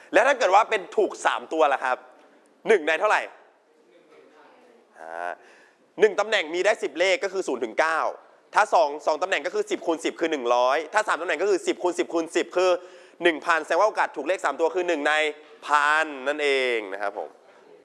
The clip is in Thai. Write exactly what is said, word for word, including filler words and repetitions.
แล้วถ้าเกิดว่าเป็นถูกสามตัวล่ะครับหนึ่งในเท่าไหร่อ่าหนึ่งตำแหน่งมีได้สิบเลขก็คือศูนย์ถึงเก้าถ้าสองสองตำแหน่งก็คือสิบคูณสิบคือหนึ่งร้อยถ้าสามตำแหน่งก็คือสิบคูณสิบคูณสิบคือหนึ่งพันแสดงว่าโอกาสถูกเลขสามตัวคือหนึ่งในพันนั่นเองนะครับผม